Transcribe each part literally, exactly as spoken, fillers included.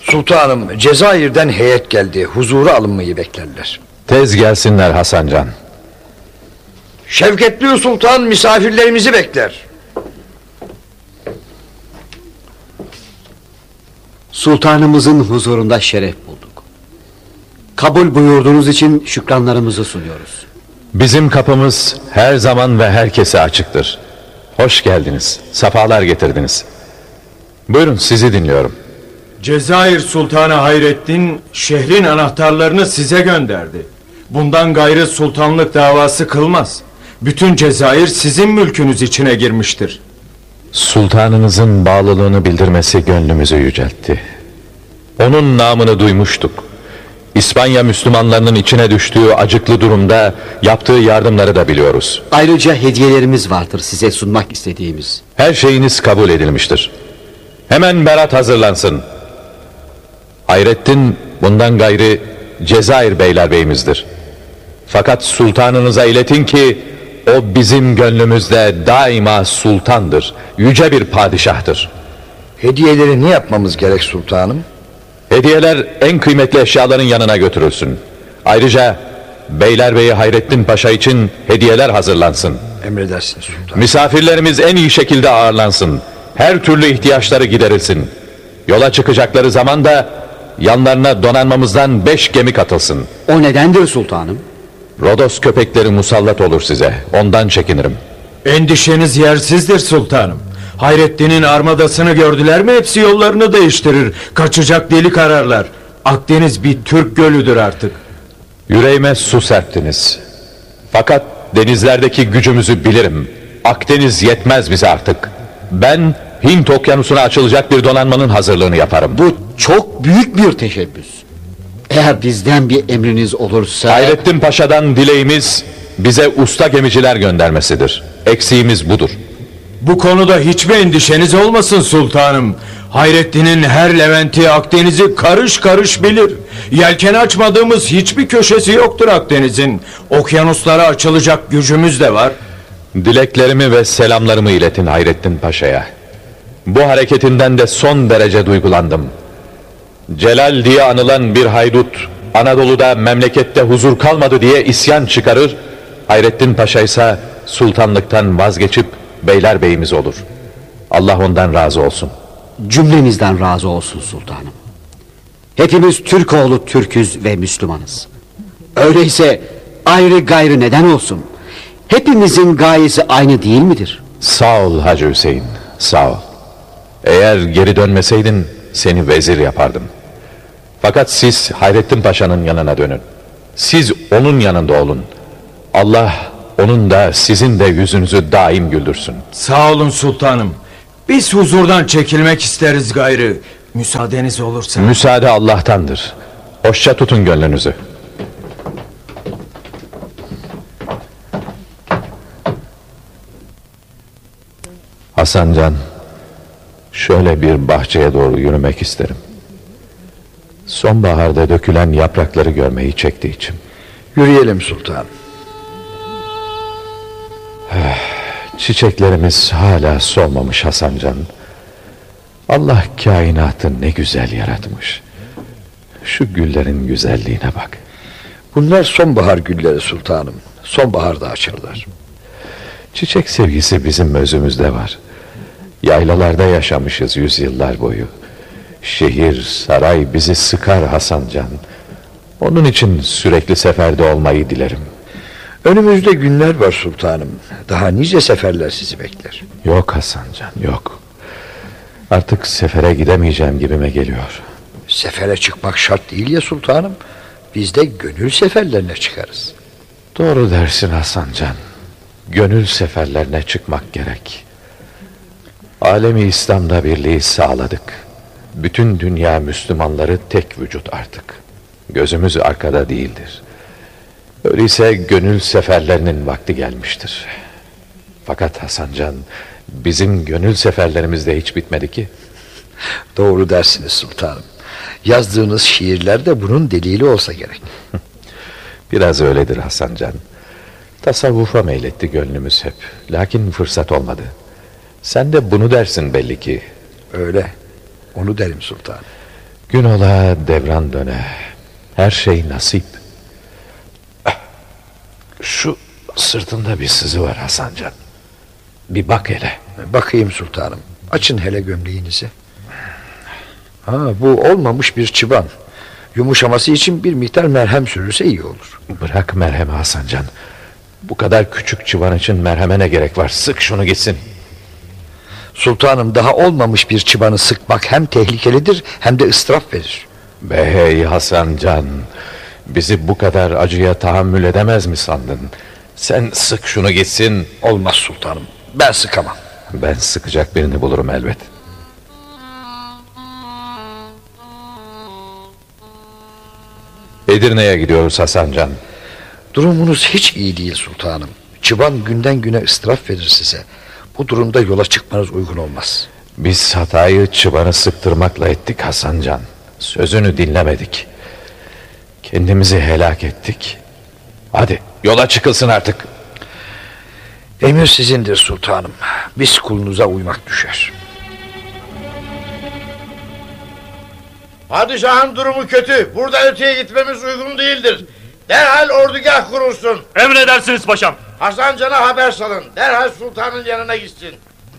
Sultanım, Cezayir'den heyet geldi. Huzura alınmayı beklerler. Tez gelsinler Hasancan. Şevketli Sultan misafirlerimizi bekler. Sultanımızın huzurunda şeref bulduk. Kabul buyurduğunuz için şükranlarımızı sunuyoruz. Bizim kapımız her zaman ve herkese açıktır. Hoş geldiniz, sefalar getirdiniz. Buyurun, sizi dinliyorum. Cezayir Sultanı Hayrettin şehrin anahtarlarını size gönderdi. Bundan gayrı sultanlık davası kılmaz. Bütün Cezayir sizin mülkünüz içine girmiştir. Sultanınızın bağlılığını bildirmesi gönlümüzü yüceltti. Onun namını duymuştuk. İspanya Müslümanlarının içine düştüğü acıklı durumda yaptığı yardımları da biliyoruz. Ayrıca hediyelerimiz vardır size sunmak istediğimiz. Her şeyiniz kabul edilmiştir. Hemen berat hazırlansın. Hayrettin bundan gayrı Cezayir beylerbeyimizdir. Fakat sultanınıza iletin ki o bizim gönlümüzde daima sultandır. Yüce bir padişahtır. Hediyeleri ne yapmamız gerek sultanım? Hediyeler en kıymetli eşyaların yanına götürülsün. Ayrıca Beylerbeyi Hayrettin Paşa için hediyeler hazırlansın. Emredersiniz sultanım. Misafirlerimiz en iyi şekilde ağırlansın. Her türlü ihtiyaçları giderilsin. Yola çıkacakları zaman da yanlarına donanmamızdan beş gemi katılsın. O nedendir sultanım? Rodos köpekleri musallat olur size. Ondan çekinirim. Endişeniz yersizdir sultanım. Hayrettin'in armadasını gördüler mi hepsi yollarını değiştirir. Kaçacak delik ararlar. Akdeniz bir Türk gölüdür artık. Yüreğime su serptiniz. Fakat denizlerdeki gücümüzü bilirim. Akdeniz yetmez bize artık. Ben Hint okyanusuna açılacak bir donanmanın hazırlığını yaparım. Bu çok büyük bir teşebbüs. Eğer bizden bir emriniz olursa... Hayrettin Paşa'dan dileğimiz bize usta gemiciler göndermesidir. Eksiğimiz budur. Bu konuda hiçbir endişeniz olmasın sultanım. Hayrettin'in her Levent'i, Akdeniz'i karış karış bilir. Yelken açmadığımız hiçbir köşesi yoktur Akdeniz'in. Okyanuslara açılacak gücümüz de var. Dileklerimi ve selamlarımı iletin Hayrettin Paşa'ya. Bu hareketinden de son derece duygulandım. Celal diye anılan bir haydut Anadolu'da memlekette huzur kalmadı diye isyan çıkarır. Hayrettin Paşa ise sultanlıktan vazgeçip beylerbeyimiz olur. Allah ondan razı olsun. Cümlemizden razı olsun sultanım. Hepimiz Türkoğlu Türküz ve Müslümanız. Öyleyse ayrı gayrı neden olsun? Hepimizin gayesi aynı değil midir? Sağ ol Hacı Hüseyin, sağ ol. Eğer geri dönmeseydin seni vezir yapardım. Fakat siz Hayrettin Paşa'nın yanına dönün. Siz onun yanında olun. Allah onun da sizin de yüzünüzü daim güldürsün. Sağ olun sultanım. Biz huzurdan çekilmek isteriz gayrı. Müsaadeniz olursa. Müsaade Allah'tandır. Hoşça tutun gönlünüzü. Hasancan, şöyle bir bahçeye doğru yürümek isterim. Sonbaharda dökülen yaprakları görmeyi çekti içim. Yürüyelim sultanım. Çiçeklerimiz hala solmamış Hasancan. Allah kainatı ne güzel yaratmış. Şu güllerin güzelliğine bak. Bunlar sonbahar gülleri sultanım. Sonbaharda açarlar. Çiçek sevgisi bizim özümüzde var. Yaylalarda yaşamışız yüzyıllar boyu. Şehir, saray bizi sıkar Hasancan. Onun için sürekli seferde olmayı dilerim. Önümüzde günler var sultanım. Daha nice seferler sizi bekler. Yok Hasancan, yok. Artık sefere gidemeyeceğim gibime geliyor. Sefere çıkmak şart değil ya sultanım. Biz de gönül seferlerine çıkarız. Doğru dersin Hasancan. Gönül seferlerine çıkmak gerek. Alemi İslam'da birliği sağladık. Bütün dünya Müslümanları tek vücut artık. Gözümüz arkada değildir. Öyleyse gönül seferlerinin vakti gelmiştir. Fakat Hasancan, bizim gönül seferlerimiz de hiç bitmedi ki. Doğru dersiniz sultanım. Yazdığınız şiirler de bunun delili olsa gerek. Biraz öyledir Hasancan. Tasavvufa meyletti gönlümüz hep. Lakin fırsat olmadı. Sen de bunu dersin belli ki. Öyle. Onu derim sultanım. Gün ola devran döne. Her şey nasip. Şu sırtında bir sızı var Hasancan. Bir bak hele. Bakayım sultanım. Açın hele gömleğinizi. Ha, bu olmamış bir çıban. Yumuşaması için bir miktar merhem sürülse iyi olur. Bırak merhemi Hasancan. Bu kadar küçük çıvan için merheme ne gerek var? Sık şunu gitsin. Sultanım, daha olmamış bir çıbanı sıkmak hem tehlikelidir hem de ıstırap verir. Be hey Hasancan. Bizi bu kadar acıya tahammül edemez mi sandın? Sen sık şunu gitsin. Olmaz sultanım. Ben sıkamam. Ben sıkacak birini bulurum elbet. Edirne'ye gidiyoruz Hasancan. Durumunuz hiç iyi değil sultanım. Çıban günden güne ıstırap verir size. Bu durumda yola çıkmanız uygun olmaz. Biz hatayı çıbanı sıktırmakla ettik Hasancan. Sözünü dinlemedik. Kendimizi helak ettik. Hadi yola çıkılsın artık. Emir sizindir sultanım. Biz kulunuza uymak düşer. Padişahın durumu kötü. Burada öteye gitmemiz uygun değildir. Derhal ordugah kurulsun. Emredersiniz paşam. Hasan Can'a haber salın. Derhal sultanın yanına gitsin.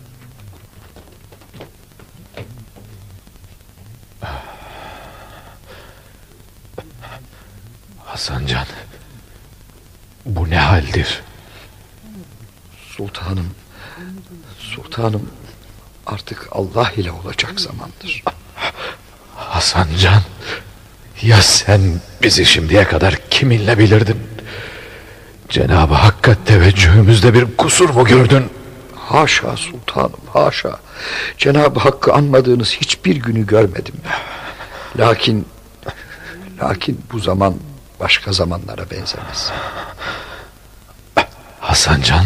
Hasancan, bu ne haldir? Sultanım, sultanım, artık Allah ile olacak zamandır. Hasancan, ya sen bizi şimdiye kadar kiminle bilirdin? Cenab-ı Hakk'a teveccühümüzde bir kusur mu gördün? Haşa sultanım, haşa. Cenab-ı Hakk'ı anmadığınız hiçbir günü görmedim. Lakin, lakin bu zaman başka zamanlara benzemez. Hasancan,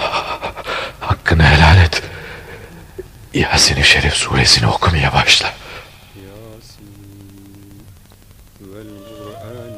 hakkını helal et. Yasin-i Şerif suresini okumaya başla.